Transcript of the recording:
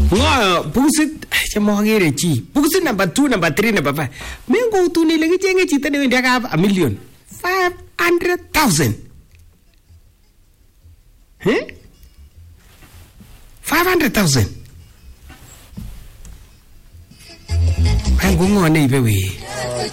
Ngo busit chemogere chi. Busit number 2, number 3, number 5. Mengo utuni legi chenge chito ne wendi akap a million. 500,000. 500,000. Mengo ngo ne ibe we.